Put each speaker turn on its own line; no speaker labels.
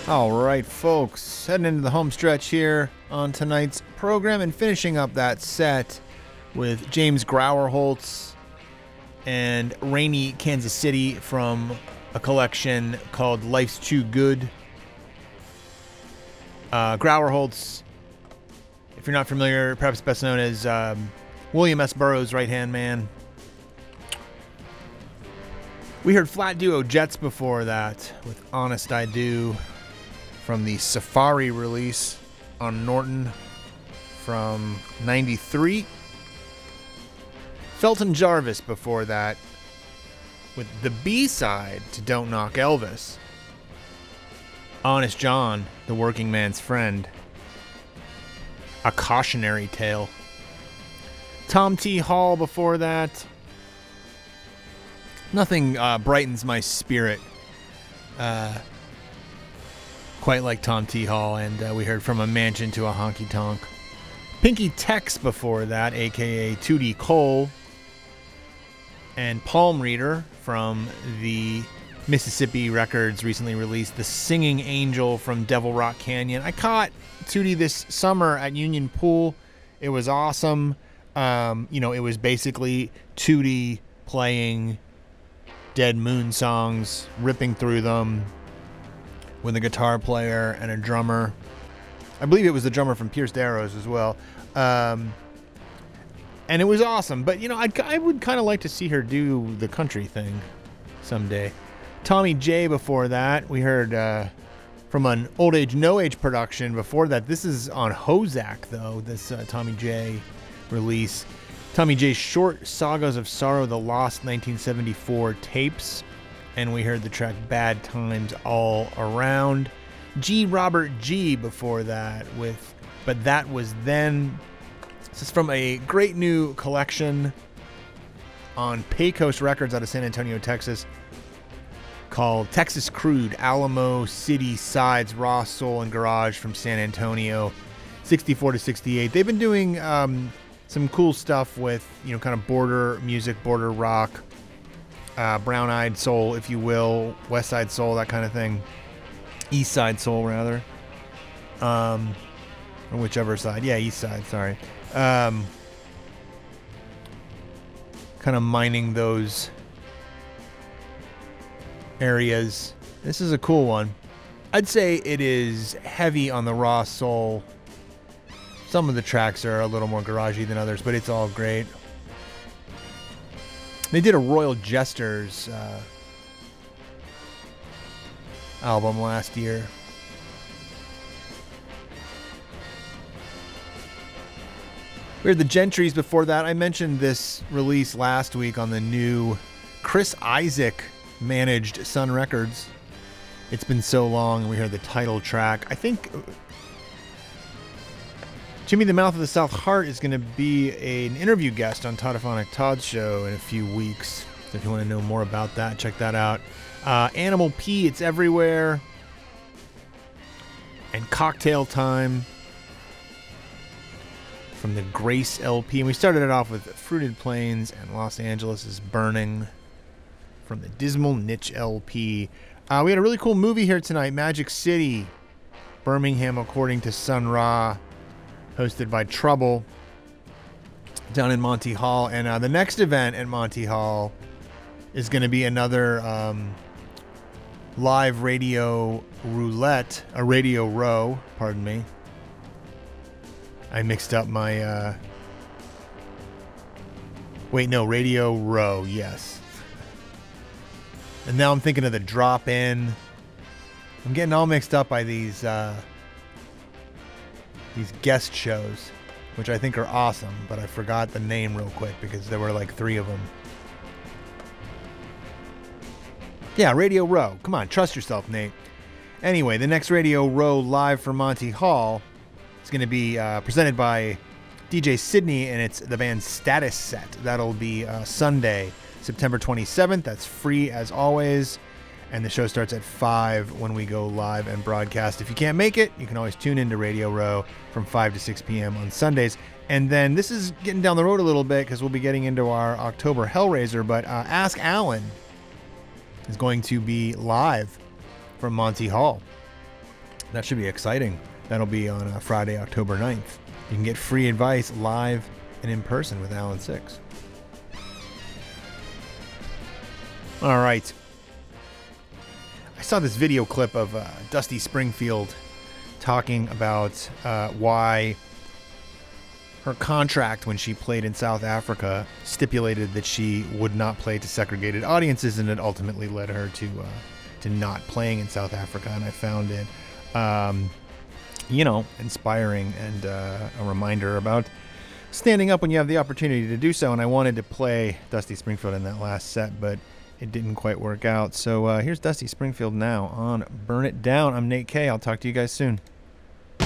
All right, folks, heading into the home stretch here on tonight's program and finishing up that set with James Grauerholtz and Rainy Kansas City from a collection called Life's Too Good. Grauerholtz, if you're not familiar, perhaps best known as William S. Burroughs' right-hand man. We heard Flat Duo Jets before that with Honest I Do from the Safari release on Norton from 93. Felton Jarvis before that with the B-side to Don't Knock Elvis. Honest John, the working man's friend. A Cautionary Tale. Tom T. Hall before that. Nothing brightens my spirit quite like Tom T. Hall, and we heard From a Mansion to a Honky Tonk. Pinky Tex before that, a.k.a. Tootie Cole. And Palm Reader from the Mississippi Records recently released The Singing Angel from Devil Rock Canyon. I caught Tootie this summer at Union Pool. It was awesome. It was basically Tootie playing Dead Moon songs, ripping through them with a guitar player and a drummer. I believe it was the drummer from Pierced Arrows as well. And it was awesome. But, I would kind of like to see her do the country thing someday. Tommy J before that. We heard from an Old Age, No Age production before that. This is on Hozak, though, this Tommy J release. Tommy J's Short Sagas of Sorrow, the Lost 1974 tapes. And we heard the track Bad Times All Around. G. Robert G before that with But That Was Then. This is from a great new collection on Pecos Records out of San Antonio, Texas, called Texas Crude, Alamo City Sides, Raw Soul and Garage from San Antonio, 64 to 68. They've been doing some cool stuff with, kind of border music, border rock, brown-eyed soul, if you will, west side soul, that kind of thing. East side soul, rather. Or whichever side. Yeah, east side, sorry. Kind of mining those areas. This is a cool one. I'd say it is heavy on the raw soul. Some of the tracks are a little more garagey than others, but it's all great. They did a Royal Jesters album last year. We heard the Gentrys before that. I mentioned this release last week on the new Chris Isaak managed Sun Records. It's Been So Long, and we heard the title track. I think Jimmy the Mouth of the South Heart is going to be an interview guest on Tautophonic Todd's show in a few weeks. So if you want to know more about that, check that out. Animal P, It's Everywhere. And Cocktail Time from the Grace LP. And we started it off with Fruited Plains and Los Angeles is Burning from the Dismal Niche LP. We had a really cool movie here tonight, Magic City, Birmingham According to Sun Ra, hosted by Trouble down in Monty Hall. And the next event at Monty Hall is going to be another live radio roulette, a radio row, pardon me. I mixed up my, Radio Row, yes. And now I'm thinking of the Drop-In. I'm getting all mixed up by these guest shows, which I think are awesome, but I forgot the name real quick because there were like 3 of them. Yeah, Radio Row. Come on, trust yourself, Nate. Anyway, the next Radio Row live from Monty Hall is going to be presented by DJ Sydney, and it's the band Status Set. That'll be Sunday, September 27th. That's free as always. And the show starts at 5 when we go live and broadcast. If you can't make it, you can always tune into Radio Row from 5 to 6 p.m. on Sundays. And then this is getting down the road a little bit because we'll be getting into our October Hellraiser, but Ask Alan is going to be live from Monty Hall. That should be exciting. That'll be on Friday, October 9th. You can get free advice live and in person with Alan Six. All right. I saw this video clip of Dusty Springfield talking about why her contract when she played in South Africa stipulated that she would not play to segregated audiences, and it ultimately led her to not playing in South Africa. And I found it, inspiring and a reminder about standing up when you have the opportunity to do so. And I wanted to play Dusty Springfield in that last set, but it didn't quite work out. So here's Dusty Springfield now on Burn It Down. I'm Nate K. I'll talk to you guys soon.